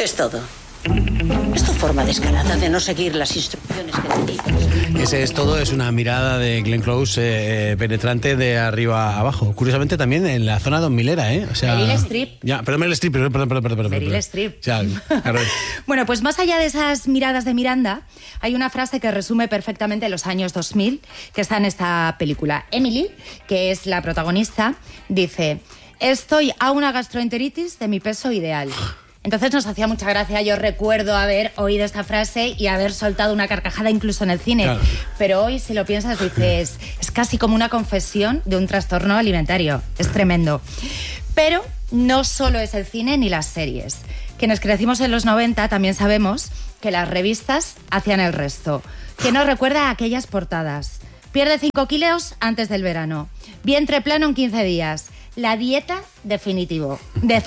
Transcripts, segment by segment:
Es todo. Es tu forma descarada de no seguir las instrucciones que te digo. Ese es todo, es una mirada de Glenn Close penetrante de arriba a abajo. Curiosamente también en la zona 2000era, ¿eh? O sea, Meryl Streep. Ya, perdón, Meryl Streep, perdón. Meryl Streep. O sea, claro. Bueno, pues más allá de esas miradas de Miranda, hay una frase que resume perfectamente los años 2000, que está en esta película. Emily, que es la protagonista, dice: estoy a una gastroenteritis de mi peso ideal. Entonces nos hacía mucha gracia. Yo recuerdo haber oído esta frase y haber soltado una carcajada incluso en el cine. Claro. Pero hoy, si lo piensas, dices, es casi como una confesión de un trastorno alimentario. Es tremendo. Pero no solo es el cine ni las series. Quienes crecimos en los 90 también sabemos que las revistas hacían el resto. ¿Quién nos recuerda a aquellas portadas? Pierde 5 kilos antes del verano. Vientre plano en 15 días. La dieta definitiva.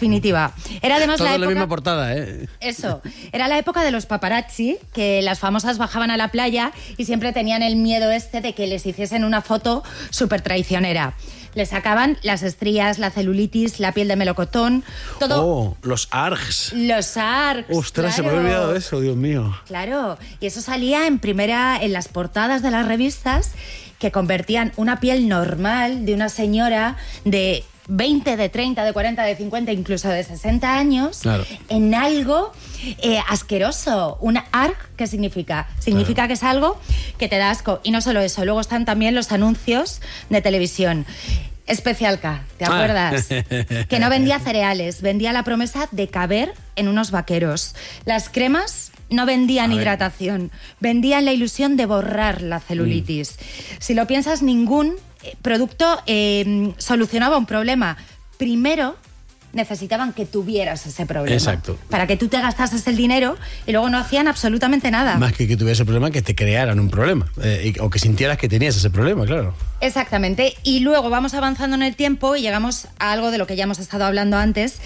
Era además todo la época... la misma portada, ¿eh? Eso. Era la época de los paparazzi, que las famosas bajaban a la playa y siempre tenían el miedo de que les hiciesen una foto súper traicionera. Les sacaban las estrías, la celulitis, la piel de melocotón, todo... Oh, los ARGs. Los ARGs, Ostras, claro. Se me había olvidado eso, Dios mío. Claro, y eso salía en las portadas de las revistas, que convertían una piel normal de una señora de 20, de 30, de 40, de 50, incluso de 60 años, claro, en algo asqueroso. Una ARG, ¿qué significa? Significa claro, que es algo que te da asco. Y no solo eso, luego están también los anuncios de televisión. Special K, ¿te acuerdas? Que no vendía cereales, vendía la promesa de caber en unos vaqueros. Las cremas no vendían hidratación, vendían la ilusión de borrar la celulitis. Si lo piensas, ningún producto solucionaba un problema. Primero necesitaban que tuvieras ese problema. Exacto. Para que tú te gastases el dinero y luego no hacían absolutamente nada. Más que tuvieras el problema, que te crearan un problema. O que sintieras que tenías ese problema, claro. Exactamente. Y luego vamos avanzando en el tiempo y llegamos a algo de lo que ya hemos estado hablando antes,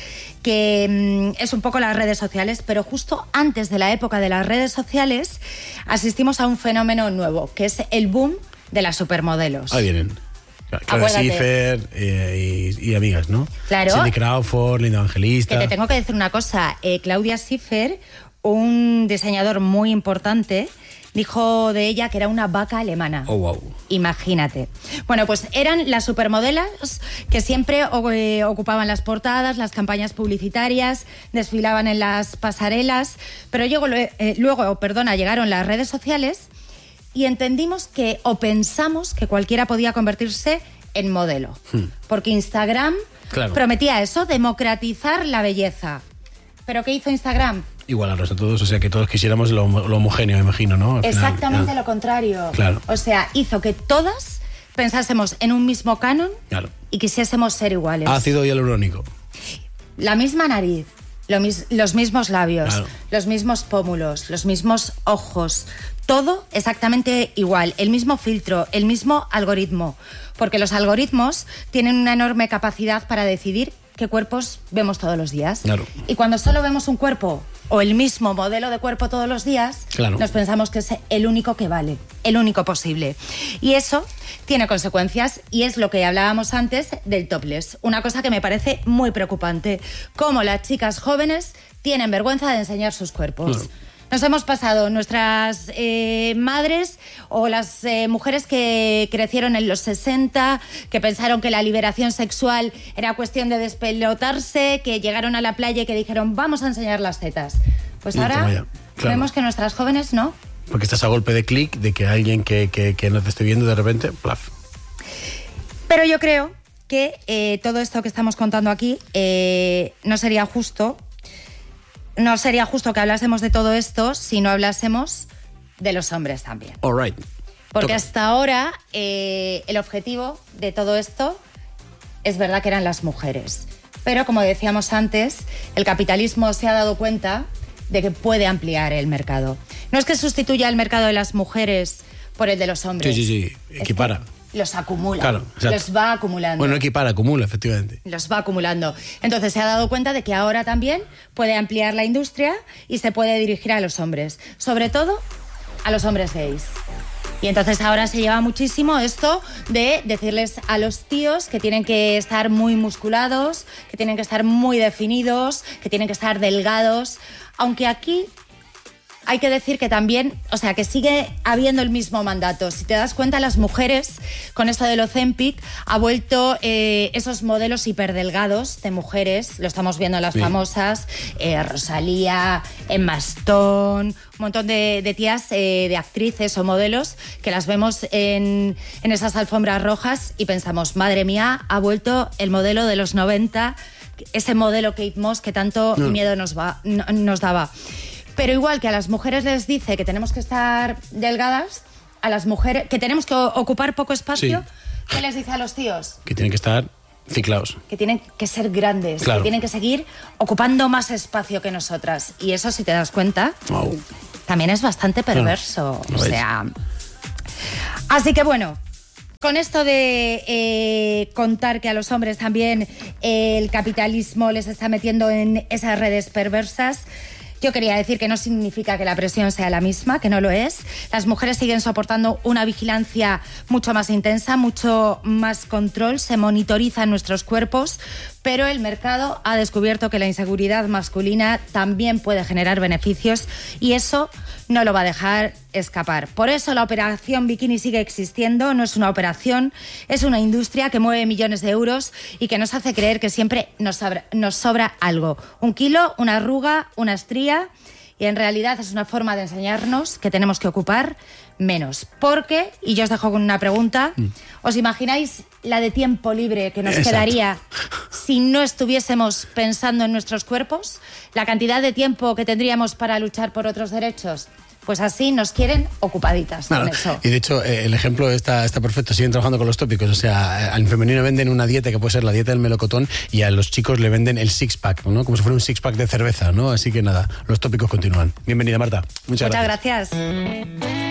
que es un poco las redes sociales, pero justo antes de la época de las redes sociales asistimos a un fenómeno nuevo, que es el boom de las supermodelos. Ahí vienen. Claudia Schiffer y amigas, ¿no? Claro. Cindy Crawford, Linda Evangelista. Que te tengo que decir una cosa. Claudia Schiffer, un diseñador muy importante, dijo de ella que era una vaca alemana. Oh, wow. Imagínate. Bueno, pues eran las supermodelos que siempre ocupaban las portadas, las campañas publicitarias, desfilaban en las pasarelas, pero luego llegaron las redes sociales y entendimos que, o pensamos que cualquiera podía convertirse en modelo. Porque Instagram prometía eso, democratizar la belleza. ¿Pero qué hizo Instagram? Igualarlos a todos, o sea, que todos quisiéramos lo homogéneo, imagino, ¿no? Al Exactamente final, lo contrario. Claro. O sea, hizo que todas pensásemos en un mismo canon, claro, y quisiésemos ser iguales. Ácido hialurónico. La misma nariz, los mismos labios, claro, los mismos pómulos, los mismos ojos, todo exactamente igual, el mismo filtro, el mismo algoritmo, porque los algoritmos tienen una enorme capacidad para decidir qué cuerpos vemos todos los días. Claro. Y cuando solo vemos un cuerpo o el mismo modelo de cuerpo todos los días, claro, nos pensamos que es el único que vale, el único posible. Y eso tiene consecuencias, y es lo que hablábamos antes del topless. Una cosa que me parece muy preocupante, cómo las chicas jóvenes tienen vergüenza de enseñar sus cuerpos. Claro. Nos hemos pasado, nuestras madres o las mujeres que crecieron en los 60, que pensaron que la liberación sexual era cuestión de despelotarse, que llegaron a la playa y que dijeron, vamos a enseñar las tetas. Pues ahora vemos que nuestras jóvenes no. Porque estás a golpe de clic de que alguien que no te esté viendo de repente, plaf. Pero yo creo que todo esto que estamos contando aquí no sería justo que hablásemos de todo esto si no hablásemos de los hombres también. All right. Porque hasta ahora el objetivo de todo esto es verdad que eran las mujeres. Pero como decíamos antes, el capitalismo se ha dado cuenta de que puede ampliar el mercado. No es que sustituya el mercado de las mujeres por el de los hombres. Sí, equipara. Los acumula, claro, los va acumulando. Bueno, equipara, acumula, efectivamente. Los va acumulando. Entonces se ha dado cuenta de que ahora también puede ampliar la industria y se puede dirigir a los hombres. Sobre todo a los hombres gays. Y entonces ahora se lleva muchísimo esto de decirles a los tíos que tienen que estar muy musculados, que tienen que estar muy definidos, que tienen que estar delgados, aunque aquí hay que decir que también, o sea, que sigue habiendo el mismo mandato. Si te das cuenta, las mujeres, con esto del Ozempic, ha vuelto esos modelos hiperdelgados de mujeres, lo estamos viendo en las famosas, Rosalía, Emma Stone, un montón de tías, de actrices o modelos, que las vemos en esas alfombras rojas y pensamos, madre mía, ha vuelto el modelo de los 90, ese modelo Kate Moss que tanto miedo nos daba. Pero igual que a las mujeres les dice que tenemos que estar delgadas, a las mujeres que tenemos que ocupar poco espacio, ¿qué les dice a los tíos? Que tienen que estar ciclados. Que tienen que ser grandes, claro, que tienen que seguir ocupando más espacio que nosotras. Y eso, si te das cuenta, también es bastante perverso. O sea, así que bueno, con esto de contar que a los hombres también el capitalismo les está metiendo en esas redes perversas, yo quería decir que no significa que la presión sea la misma, que no lo es. Las mujeres siguen soportando una vigilancia mucho más intensa, mucho más control, se monitorizan nuestros cuerpos, pero el mercado ha descubierto que la inseguridad masculina también puede generar beneficios y eso no lo va a dejar escapar. Por eso la operación bikini sigue existiendo, no es una operación, es una industria que mueve millones de euros y que nos hace creer que siempre nos sobra algo. 1 kilo, una arruga, una estría, y en realidad es una forma de enseñarnos que tenemos que ocupar menos. Porque, y yo os dejo con una pregunta, ¿os imagináis la de tiempo libre que nos quedaría si no estuviésemos pensando en nuestros cuerpos? ¿La cantidad de tiempo que tendríamos para luchar por otros derechos? Pues así nos quieren ocupaditas con eso. Y de hecho, el ejemplo está perfecto. Siguen trabajando con los tópicos. O sea, al femenino venden una dieta que puede ser la dieta del melocotón y a los chicos le venden el six-pack, ¿no? Como si fuera un six-pack de cerveza, ¿no? Así que nada, los tópicos continúan. Bienvenida, Marta. Muchas gracias.